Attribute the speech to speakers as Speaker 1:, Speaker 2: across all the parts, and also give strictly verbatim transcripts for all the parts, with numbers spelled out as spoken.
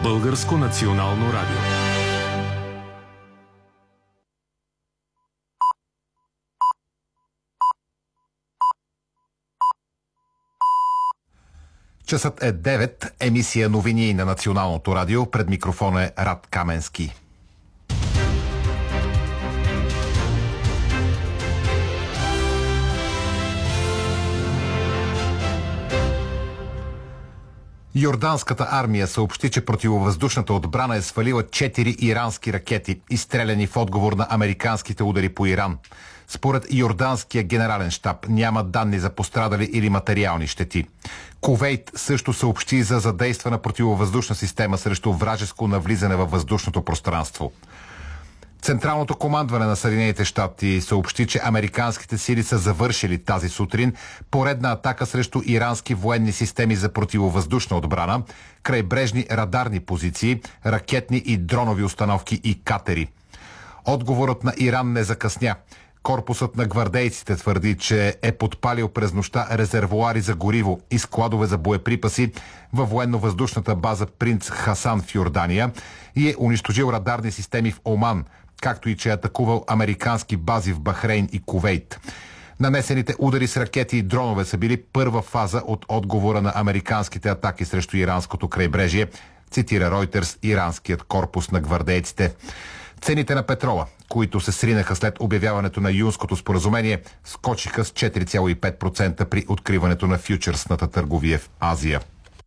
Speaker 1: Българско национално радио.
Speaker 2: Часът е девет, емисия новини на Националното радио. Пред микрофона е Рад Каменски. Йорданската армия съобщи, че противовъздушната отбрана е свалила четири ирански ракети, изстреляни в отговор на американските удари по Иран. Според Йорданския генерален щаб няма данни за пострадали или материални щети. Кувейт също съобщи за задействана противовъздушна система срещу вражеско навлизане във въздушното пространство. Централното командване на Съединените щати съобщи, че американските сили са завършили тази сутрин поредна атака срещу ирански военни системи за противовъздушна отбрана, крайбрежни радарни позиции, ракетни и дронови установки и катери. Отговорът на Иран не закъсня. Корпусът на гвардейците твърди, че е подпалил през нощта резервоари за гориво и складове за боеприпаси във военно-въздушната база Принц Хасан в Йордания и е унищожил радарни системи в Оман, както и че е атакувал американски бази в Бахрейн и Кувейт. Нанесените удари с ракети и дронове са били първа фаза от отговора на американските атаки срещу иранското крайбрежие, цитира Reuters иранският корпус на гвардейците. Цените на петрола, които се сринаха след обявяването на юнското споразумение, скочиха с четири цяло и пет процента при откриването на фьючерсната търговия в Азия.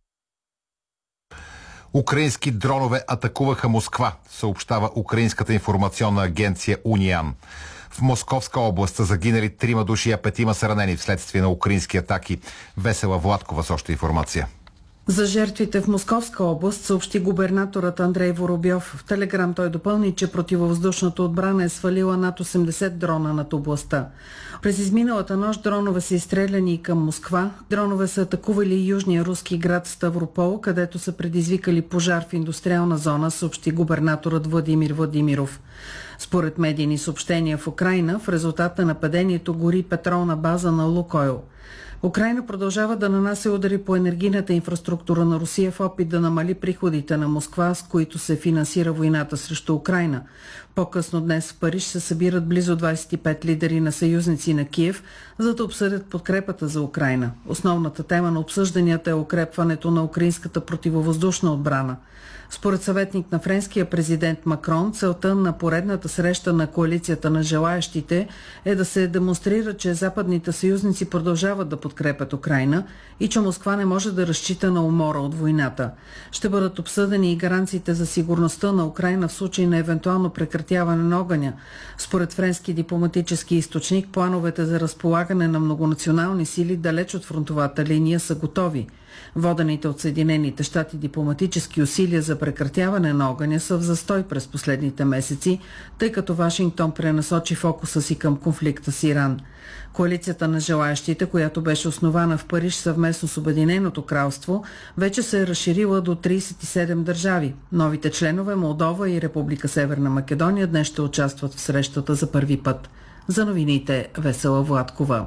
Speaker 2: Украински дронове атакуваха Москва, съобщава украинската информационна агенция Униан. В Московска област са загинали трима души, а петима са ранени вследствие на украински атаки. Весела Владкова с още информация.
Speaker 3: За жертвите в Московска област съобщи губернаторът Андрей Воробьов. В Телеграм той допълни, че противовъздушната отбрана е свалила над осемдесет дрона над областта. През изминалата нощ дронове са изстреляни и към Москва. Дронове са атакували южния руски град Ставропол, където са предизвикали пожар в индустриална зона, съобщи губернаторът Владимир Владимиров. Според медийни съобщения в Украйна, в резултат на нападението гори петролна база на Лукойл. Украйна продължава да нанася удари по енергийната инфраструктура на Русия в опит да намали приходите на Москва, с които се финансира войната срещу Украйна. По-късно днес в Париж се събират близо двадесет и пет лидери на съюзници на Киев, за да обсъдят подкрепата за Украйна. Основната тема на обсъжданията е укрепването на украинската противовъздушна отбрана. Според съветник на френския президент Макрон, целта на поредната среща на коалицията на желаещите е да се демонстрира, че западните съюзници продължават да подкрепят Украйна и че Москва не може да разчита на умора от войната. Ще бъдат обсъдени и гаранциите за сигурността на Украйна в случай на евентуално прекратяване на огъня. Според френски дипломатически източник, плановете за разполагане на многонационални сили далеч от фронтовата линия са готови. Водените от Съединените щати дипломатически усилия за прекратяване на огъня са в застой през последните месеци, тъй като Вашингтон пренасочи фокуса си към конфликта с Иран. Коалицията на желаящите, която беше основана в Париж съвместно с Обединеното кралство, вече се е разширила до тридесет и седем държави. Новите членове Молдова и Република Северна Македония днес ще участват в срещата за първи път. За новините Весела Владкова.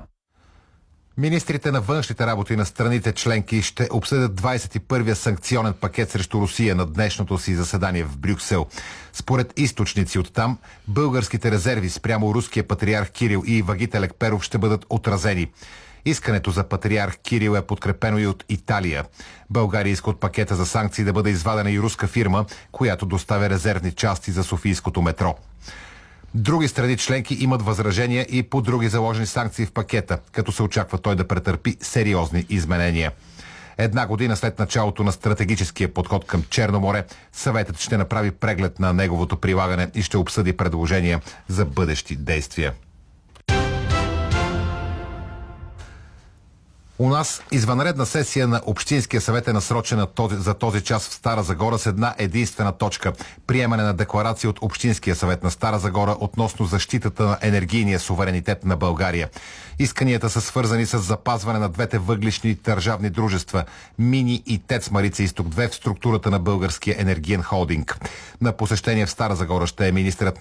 Speaker 2: Министрите на външните работи на страните членки ще обсъдят двадесет и първия санкционен пакет срещу Русия на днешното си заседание в Брюксел. Според източници от там, българските резерви спрямо руския патриарх Кирил и Вагите Лекперов ще бъдат отразени. Искането за патриарх Кирил е подкрепено и от Италия. България иска от пакета за санкции да бъде извадена и руска фирма, която доставя резервни части за софийското метро. Други страни членки имат възражения и по други заложени санкции в пакета, като се очаква той да претърпи сериозни изменения. Една година след началото на стратегическия подход към Черно море, съветът ще направи преглед на неговото прилагане и ще обсъди предложения за бъдещи действия. У нас извънредна сесия на Общинския съвет е насрочена този, за този час в Стара Загора с една единствена точка – приемане на декларация от Общинския съвет на Стара Загора относно защитата на енергийния суверенитет на България. Исканията са свързани с запазване на двете въглищни държавни дружества – Мини и ТЕЦ Марица изток две в структурата на Българския енергиен холдинг. На посещение в Стара Загора ще е министърът